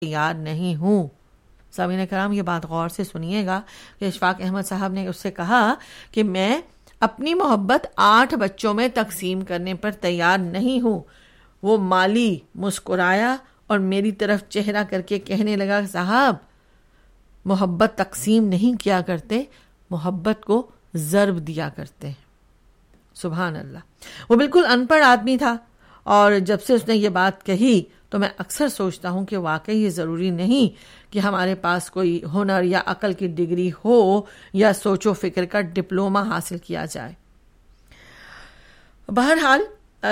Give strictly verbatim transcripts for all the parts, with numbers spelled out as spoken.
تیار نہیں ہوں. سامعین کرام یہ بات غور سے سنیے گا کہ اشفاق احمد صاحب نے اس سے کہا کہ میں اپنی محبت آٹھ بچوں میں تقسیم کرنے پر تیار نہیں ہوں. وہ مالی مسکرایا اور میری طرف چہرہ کر کے کہنے لگا صاحب محبت تقسیم نہیں کیا کرتے, محبت کو ضرب دیا کرتے ہیں. سبحان اللہ. وہ بالکل ان پڑھ آدمی تھا اور جب سے اس نے یہ بات کہی تو میں اکثر سوچتا ہوں کہ واقعی یہ ضروری نہیں کہ ہمارے پاس کوئی ہنر یا عقل کی ڈگری ہو یا سوچ و فکر کا ڈپلوما حاصل کیا جائے. بہرحال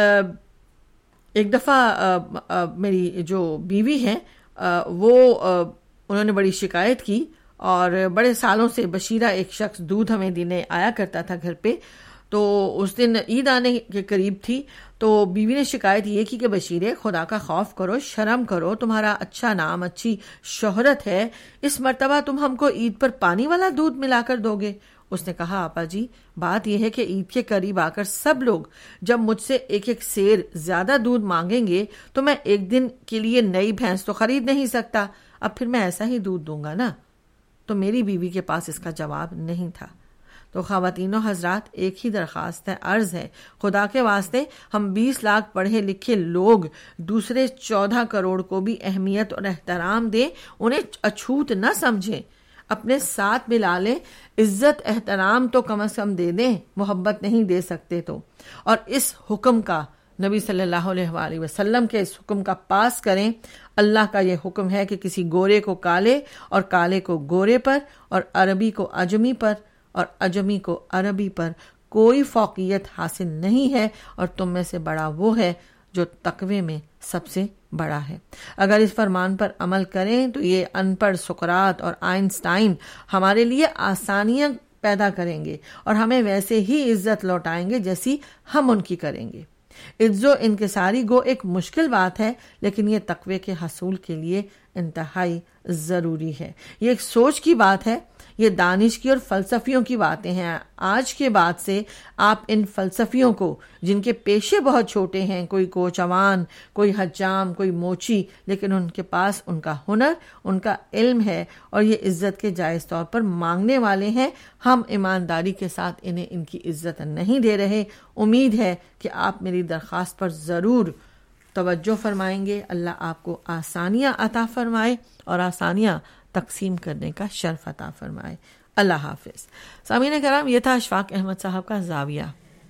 ایک دفعہ میری جو بیوی ہیں وہ انہوں نے بڑی شکایت کی اور بڑے سالوں سے بشیرہ ایک شخص دودھ ہمیں دینے آیا کرتا تھا گھر پہ. تو اس دن عید آنے کے قریب تھی تو بیوی نے شکایت یہ کی کہ بشیرے خدا کا خوف کرو, شرم کرو, تمہارا اچھا نام اچھی شہرت ہے, اس مرتبہ تم ہم کو عید پر پانی والا دودھ ملا کر دو گے. اس نے کہا آپا جی بات یہ ہے کہ عید کے قریب آ کر سب لوگ جب مجھ سے ایک ایک سیر زیادہ دودھ مانگیں گے تو میں ایک دن کے لیے نئی بھینس تو خرید نہیں سکتا, اب پھر میں ایسا ہی دودھ دوں گا نا. تو میری بیوی کے پاس اس کا جواب نہیں تھا. تو خواتین و حضرات ایک ہی درخواست ہے, عرض ہے, خدا کے واسطے ہم بیس لاکھ پڑھے لکھے لوگ دوسرے چودہ کروڑ کو بھی اہمیت اور احترام دیں, انہیں اچھوت نہ سمجھیں, اپنے ساتھ ملا لیں, عزت احترام تو کم از کم دے دیں, محبت نہیں دے سکتے تو. اور اس حکم کا نبی صلی اللہ علیہ وآلہ وسلم کے اس حکم کا پاس کریں. اللہ کا یہ حکم ہے کہ کسی گورے کو کالے اور کالے کو گورے پر اور عربی کو اجمی پر اور اجمی کو عربی پر کوئی فوقیت حاصل نہیں ہے, اور تم میں سے بڑا وہ ہے جو تقوی میں سب سے بڑا ہے. اگر اس فرمان پر عمل کریں تو یہ ان پڑھ سقراط اور آئنسٹائن ہمارے لیے آسانیاں پیدا کریں گے اور ہمیں ویسے ہی عزت لوٹائیں گے جیسی ہم ان کی کریں گے. عز و انکساری گو ایک مشکل بات ہے, لیکن یہ تقوی کے حصول کے لیے انتہائی ضروری ہے. یہ ایک سوچ کی بات ہے, یہ دانش کی اور فلسفیوں کی باتیں ہیں. آج کے بعد سے آپ ان فلسفیوں کو جن کے پیشے بہت چھوٹے ہیں, کوئی کوچوان, کوئی حجام, کوئی موچی, لیکن ان کے پاس ان کا ہنر, ان کا علم ہے اور یہ عزت کے جائز طور پر مانگنے والے ہیں, ہم ایمانداری کے ساتھ انہیں ان کی عزت نہیں دے رہے. امید ہے کہ آپ میری درخواست پر ضرور توجہ فرمائیں گے. اللہ آپ کو آسانیاں عطا فرمائے اور آسانیاں تقسیم کرنے کا شرف عطا فرمائے. اللہ حافظ. سامعین کرام یہ تھا اشفاق احمد صاحب کا زاویہ,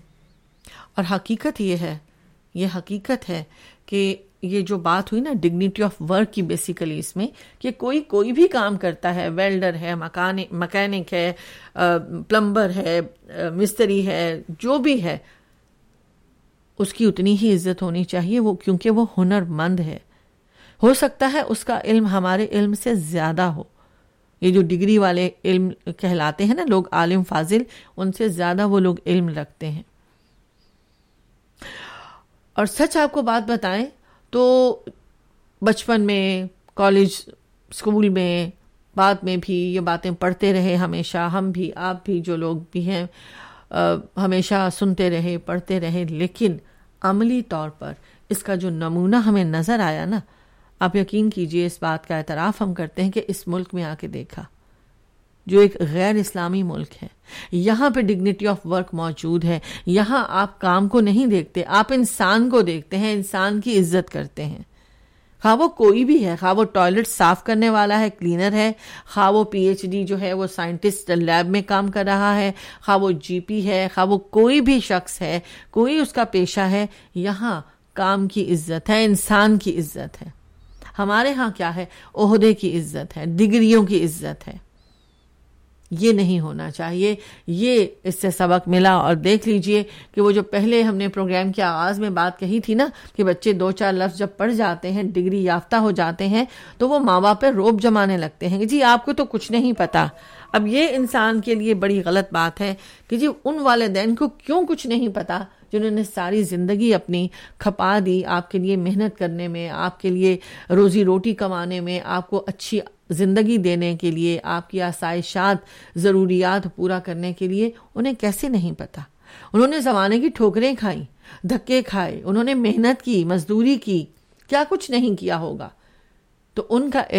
اور حقیقت یہ ہے یہ حقیقت ہے کہ یہ جو بات ہوئی نا ڈگنیٹی آف ورک کی, بیسیکلی اس میں کہ کوئی کوئی بھی کام کرتا ہے, ویلڈر ہے, مکینک ہے, پلمبر ہے, مستری ہے, جو بھی ہے, اس کی اتنی ہی عزت ہونی چاہیے, وہ کیونکہ وہ ہنر مند ہے. ہو سکتا ہے اس کا علم ہمارے علم سے زیادہ ہو. یہ جو ڈگری والے علم کہلاتے ہیں نا لوگ, عالم فاضل, ان سے زیادہ وہ لوگ علم رکھتے ہیں. اور سچ آپ کو بات بتائیں تو بچپن میں, کالج, اسکول میں, بعد میں بھی یہ باتیں پڑھتے رہے ہمیشہ, ہم بھی, آپ بھی, جو لوگ بھی ہیں ہمیشہ سنتے رہے, پڑھتے رہے, لیکن عملی طور پر اس کا جو نمونہ ہمیں نظر آیا نا, آپ یقین کیجئے اس بات کا اعتراف ہم کرتے ہیں کہ اس ملک میں آ کے دیکھا, جو ایک غیر اسلامی ملک ہے, یہاں پہ ڈگنیٹی آف ورک موجود ہے. یہاں آپ کام کو نہیں دیکھتے, آپ انسان کو دیکھتے ہیں, انسان کی عزت کرتے ہیں, خواہ وہ کوئی بھی ہے, خواہ وہ ٹوائلٹ صاف کرنے والا ہے, کلینر ہے, خواہ وہ پی ایچ ڈی جو ہے وہ سائنٹسٹ لیب میں کام کر رہا ہے, خواہ وہ جی پی ہے, خواہ وہ کوئی بھی شخص ہے, کوئی اس کا پیشہ ہے, یہاں کام کی عزت ہے, انسان کی عزت ہے. ہمارے ہاں کیا ہے, عہدے کی عزت ہے, ڈگریوں کی عزت ہے. یہ نہیں ہونا چاہیے. یہ اس سے سبق ملا. اور دیکھ لیجئے کہ وہ جو پہلے ہم نے پروگرام کے آغاز میں بات کہی تھی نا کہ بچے دو چار لفظ جب پڑھ جاتے ہیں, ڈگری یافتہ ہو جاتے ہیں, تو وہ ماں باپ پہ روب جمانے لگتے ہیں کہ جی آپ کو تو کچھ نہیں پتا. اب یہ انسان کے لیے بڑی غلط بات ہے کہ جی ان والدین کو کیوں کچھ نہیں پتا جنہوں نے ساری زندگی اپنی کھپا دی آپ کے لیے محنت کرنے میں, آپ کے لیے روزی روٹی کمانے میں, آپ کو اچھی زندگی دینے کے لیے, آپ کی آسائشات ضروریات پورا کرنے کے لیے. انہیں کیسے نہیں پتا؟ انہوں نے زمانے کی ٹھوکریں کھائیں, دھکے کھائے, انہوں نے محنت کی, مزدوری کی, کیا کچھ نہیں کیا ہوگا. تو ان کا